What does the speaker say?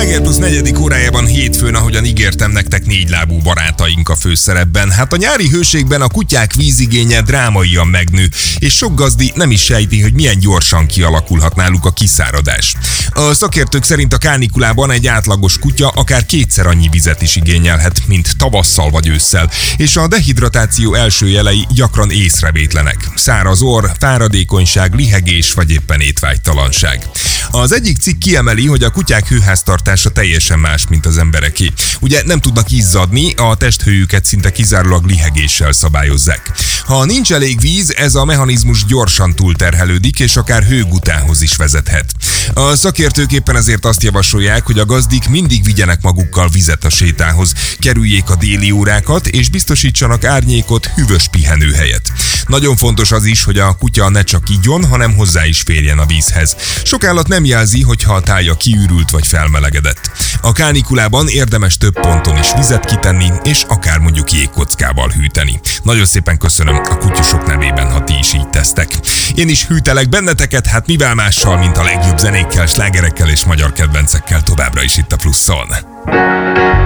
Sláger Plusz 4. órájában hétfőn, ahogyan ígértem nektek, négylábú barátaink a főszerepben. Hát a nyári hőségben a kutyák vízigénye drámaian megnő, és sok gazdi nem is sejti, hogy milyen gyorsan kialakulhat náluk a kiszáradás. A szakértők szerint a kánikulában egy átlagos kutya akár 2-szer annyi vizet is igényelhet, mint tavasszal vagy ősszel, és a dehidratáció első jelei gyakran észrevétlenek. Száraz orr, fáradékonyság, lihegés vagy éppen étvágytalanság. Az egyik cikk kiemeli, hogy a kutyák hőháztartása teljesen más, mint az embereké. Ugye nem tudnak izzadni, a testhőjüket szinte kizárólag lihegéssel szabályozzák. Ha nincs elég víz, ez a mechanizmus gyorsan túlterhelődik, és akár hőgutához is vezethet. A szakértők éppen ezért azt javasolják, hogy a gazdik mindig vigyenek magukkal vizet a sétához, kerüljék a déli órákat, és biztosítsanak árnyékot, hűvös pihenőhelyet. Nagyon fontos az is, hogy a kutya ne csak igyon, hanem hozzá is férjen a vízhez. Sok állat nem jelzi, hogyha a tája kiürült vagy felmelegedett. A kánikulában érdemes több ponton is vizet kitenni, és akár mondjuk jégkockával hűteni. Nagyon szépen köszönöm a kutyusok nevében, ha ti is így tesztek. Én is hűtelek benneteket, hát mivel mással, mint a legjobb zenékkel, slágerekkel és magyar kedvencekkel továbbra is itt a Pluszon.